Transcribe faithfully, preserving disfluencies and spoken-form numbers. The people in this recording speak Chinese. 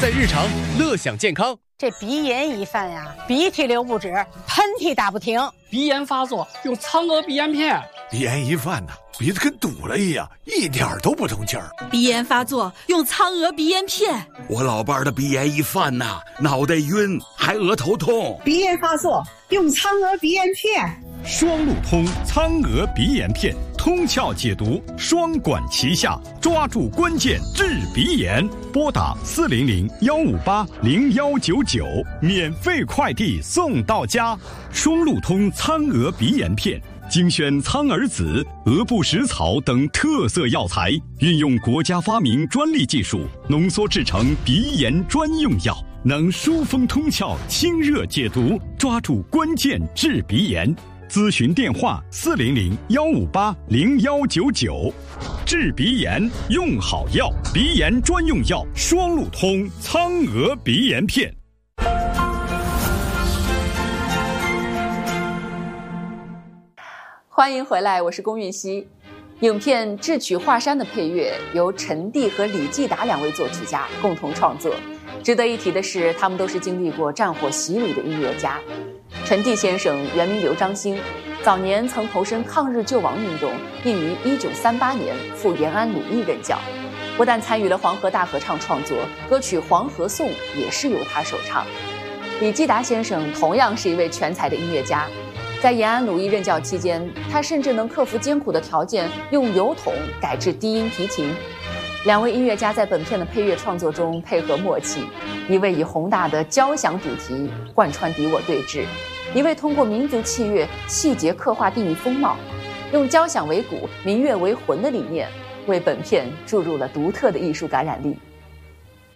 在日常，乐享健康。 这鼻炎一犯呀，鼻涕流不止，喷嚏打不停。 鼻炎发作用苍娥鼻炎片。 鼻炎一犯呢，鼻子跟堵了一样，一点都不通气儿。 鼻炎发作用苍娥鼻炎片。 我老伴儿的鼻炎一犯呐，脑袋晕，还额头痛。 鼻炎发作用苍娥鼻炎片。 双路通苍娥鼻炎片，通窍解毒，双管齐下，抓住关键治鼻炎。拨打四零零幺五八零幺九九，免费快递送到家。双路通苍娥鼻炎片，精选苍耳子、鹅不食草等特色药材，运用国家发明专利技术，浓缩制成鼻炎专用药，能疏风通窍、清热解毒，抓住关键治鼻炎。咨询电话四零零幺五八零幺九九，治鼻炎用好药，鼻炎专用药双路通苍娥鼻炎片。 欢迎回来，我是龚韵希。影片《智取华山》的配乐由陈蒂和李继达两位作曲家共同创作。值得一提的是，他们都是经历过战火洗礼的音乐家。陈蒂先生原名刘章兴，早年曾投身抗日救亡运动，并于一九三八年赴延安鲁艺任教。不但参与了黄河大合唱创作，歌曲《黄河颂》也是由他首唱。李继达先生同样是一位全才的音乐家，在延安鲁艺任教期间，他甚至能克服艰苦的条件，用油桶改制低音提琴。两位音乐家在本片的配乐创作中配合默契，一位以宏大的交响主题贯穿敌我对峙，一位通过民族器乐细节刻画地域风貌，用交响为骨、民乐为魂的理念，为本片注入了独特的艺术感染力。